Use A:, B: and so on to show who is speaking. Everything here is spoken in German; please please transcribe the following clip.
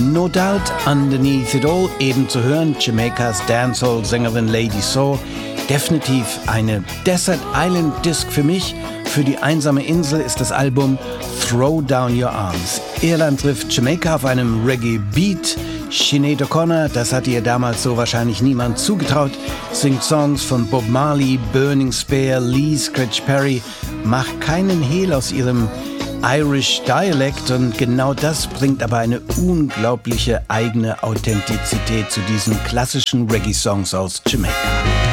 A: No Doubt, Underneath It All, eben zu hören, Jamaikas Dancehall-Sängerin Lady Saw. Definitiv eine Desert Island Disc für mich. Für die einsame Insel ist das Album Throw Down Your Arms. Irland trifft Jamaika auf einem Reggae-Beat. Sinead O'Connor, das hatte ihr damals so wahrscheinlich niemand zugetraut, singt Songs von Bob Marley, Burning Spear, Lee Scratch Perry, macht keinen Hehl aus ihrem Irish Dialect und genau das bringt aber eine unglaubliche eigene Authentizität zu diesen klassischen Reggae-Songs aus Jamaika.